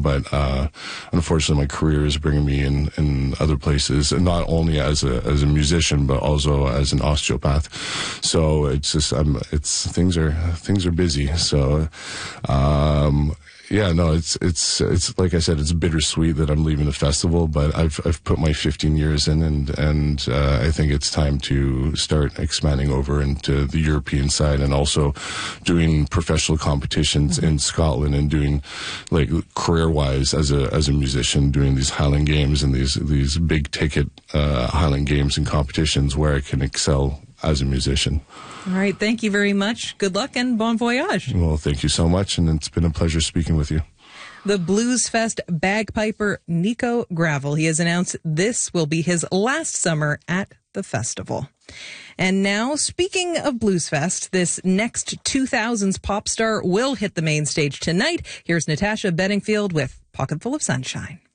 but unfortunately my career is bringing me in other places, and not only as a musician but also as an osteopath. So it's just things are busy. So yeah, no, it's like I said, it's bittersweet that I'm leaving the festival, but I've put my 15 years in, and I think it's time to start expanding over into the European side, and also doing professional competitions in Scotland, and doing, like, career-wise as a musician, doing these Highland Games and these big ticket Highland Games and competitions where I can excel as a musician. All right. Thank you very much. Good luck and bon voyage. Well, thank you so much, and it's been a pleasure speaking with you. The Bluesfest bagpiper Nico Gravel. He has announced this will be his last summer at the festival. And now, speaking of Bluesfest, this next 2000s pop star will hit the main stage tonight. Here's Natasha Bedingfield with Pocketful of Sunshine.